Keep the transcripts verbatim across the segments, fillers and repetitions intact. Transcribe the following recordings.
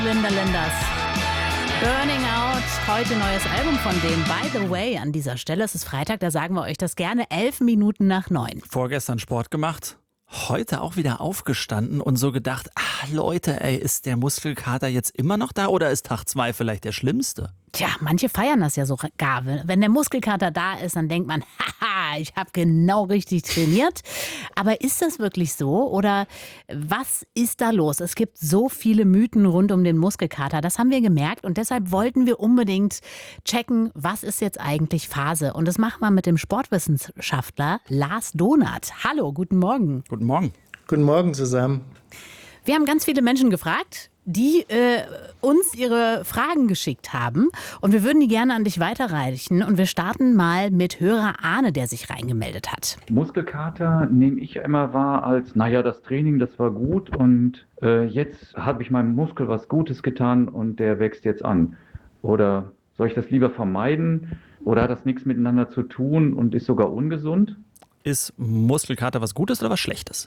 Linda Linders. Burning Out, heute neues Album von denen. By the way, an dieser Stelle, es ist Freitag, da sagen wir euch das gerne, elf Minuten nach neun. Vorgestern Sport gemacht, heute auch wieder aufgestanden und so gedacht, ah Leute, ey, ist der Muskelkater jetzt immer noch da oder ist Tag zwei vielleicht der schlimmste? Tja, manche feiern das ja sogar. Wenn der Muskelkater da ist, dann denkt man, haha, ich habe genau richtig trainiert. Aber ist das wirklich so oder was ist da los? Es gibt so viele Mythen rund um den Muskelkater, das haben wir gemerkt und deshalb wollten wir unbedingt checken, was ist jetzt eigentlich Phase. Und das machen wir mit dem Sportwissenschaftler Lars Donath. Hallo, guten Morgen. Guten Morgen. Guten Morgen zusammen. Wir haben ganz viele Menschen gefragt, die äh, uns ihre Fragen geschickt haben. Und wir würden die gerne an dich weiterreichen. Und wir starten mal mit Hörer Arne, der sich reingemeldet hat. Muskelkater nehme ich immer wahr als, naja, das Training, das war gut und äh, jetzt habe ich meinem Muskel was Gutes getan und der wächst jetzt an. Oder soll ich das lieber vermeiden oder hat das nichts miteinander zu tun und ist sogar ungesund? Ist Muskelkater was Gutes oder was Schlechtes?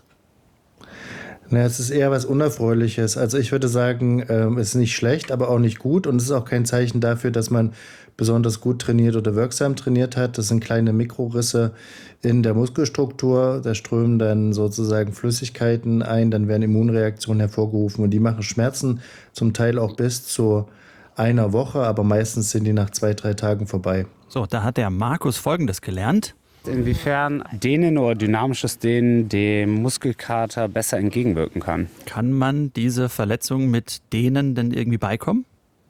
Na, es ist eher was Unerfreuliches. Also ich würde sagen, ähm, es ist nicht schlecht, aber auch nicht gut. Und es ist auch kein Zeichen dafür, dass man besonders gut trainiert oder wirksam trainiert hat. Das sind kleine Mikrorisse in der Muskelstruktur. Da strömen dann sozusagen Flüssigkeiten ein, dann werden Immunreaktionen hervorgerufen und die machen Schmerzen, zum Teil auch bis zu einer Woche, aber meistens sind die nach zwei, drei Tagen vorbei. So, da hat der Markus Folgendes gelernt. Inwiefern Dehnen oder dynamisches Dehnen dem Muskelkater besser entgegenwirken kann. Kann man diese Verletzung mit Dehnen denn irgendwie beikommen?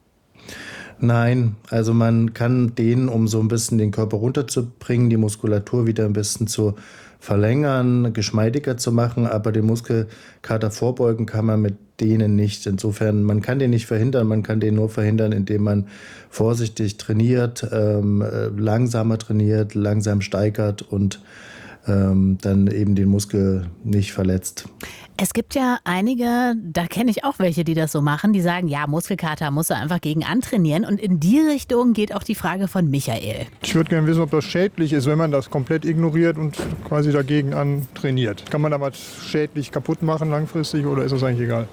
Nein, also man kann dehnen, um so ein bisschen den Körper runterzubringen, die Muskulatur wieder ein bisschen zu verlängern, geschmeidiger zu machen, aber den Muskelkater vorbeugen kann man mit Dehnen nicht. Insofern, man kann den nicht verhindern, man kann den nur verhindern, indem man vorsichtig trainiert, ähm, langsamer trainiert, langsam steigert und ähm, dann eben den Muskel nicht verletzt. Es gibt ja einige, da kenne ich auch welche, die das so machen, die sagen, ja, Muskelkater musst du einfach gegen antrainieren. Und in die Richtung geht auch die Frage von Michael. Ich würde gerne wissen, ob das schädlich ist, wenn man das komplett ignoriert und quasi dagegen antrainiert. Kann man da was schädlich kaputt machen langfristig oder ist das eigentlich egal?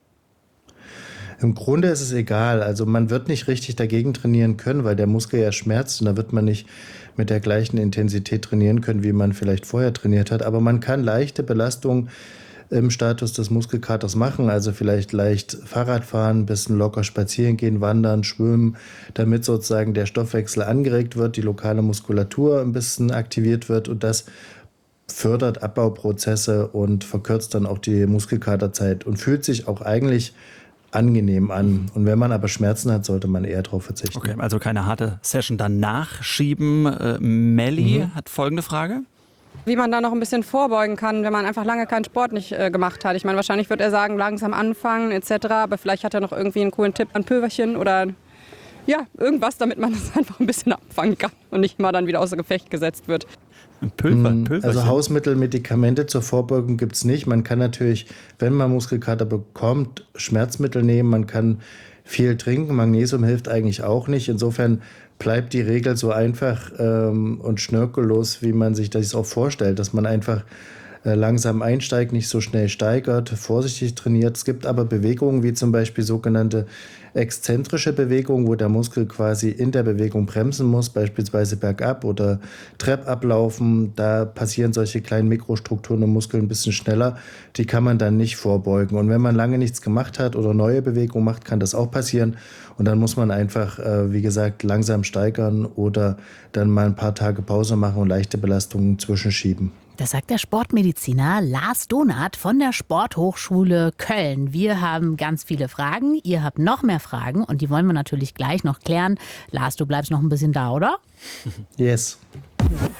Im Grunde ist es egal. Also man wird nicht richtig dagegen trainieren können, weil der Muskel ja schmerzt und da wird man nicht mit der gleichen Intensität trainieren können, wie man vielleicht vorher trainiert hat. Aber man kann leichte Belastungen im Status des Muskelkaters machen, also vielleicht leicht Fahrrad fahren, ein bisschen locker spazieren gehen, wandern, schwimmen, damit sozusagen der Stoffwechsel angeregt wird, die lokale Muskulatur ein bisschen aktiviert wird und das fördert Abbauprozesse und verkürzt dann auch die Muskelkaterzeit und fühlt sich auch eigentlich angenehm an. Und wenn man aber Schmerzen hat, sollte man eher darauf verzichten. Okay, also keine harte Session dann nachschieben. Äh, Melli mhm. hat folgende Frage. Wie man da noch ein bisschen vorbeugen kann, wenn man einfach lange keinen Sport nicht äh, gemacht hat. Ich meine, wahrscheinlich wird er sagen, langsam anfangen et cetera. Aber vielleicht hat er noch irgendwie einen coolen Tipp, ein Pülverchen oder ja, irgendwas, damit man das einfach ein bisschen abfangen kann und nicht mal dann wieder außer Gefecht gesetzt wird. Ein Pülver, Pülverchen. Also Hausmittel, Medikamente zur Vorbeugung gibt es nicht. Man kann natürlich, wenn man Muskelkater bekommt, Schmerzmittel nehmen. Man kann viel trinken. Magnesium hilft eigentlich auch nicht. Insofern bleibt die Regel so einfach ähm, und schnörkellos, wie man sich das auch vorstellt, dass man einfach äh, langsam einsteigt, nicht so schnell steigert, vorsichtig trainiert. Es gibt aber Bewegungen, wie zum Beispiel sogenannte exzentrische Bewegungen, wo der Muskel quasi in der Bewegung bremsen muss, beispielsweise bergab oder Trepp ablaufen. Da passieren solche kleinen Mikrostrukturen im Muskel ein bisschen schneller. Die kann man dann nicht vorbeugen. Und wenn man lange nichts gemacht hat oder neue Bewegungen macht, kann das auch passieren. Und dann muss man einfach, äh, wie gesagt, langsam steigern oder dann mal ein paar Tage Pause machen und leichte Belastungen zwischenschieben. Das sagt der Sportmediziner Lars Donath von der Sporthochschule Köln. Wir haben ganz viele Fragen. Ihr habt noch mehr Fragen und die wollen wir natürlich gleich noch klären. Lars, du bleibst noch ein bisschen da, oder? Yes.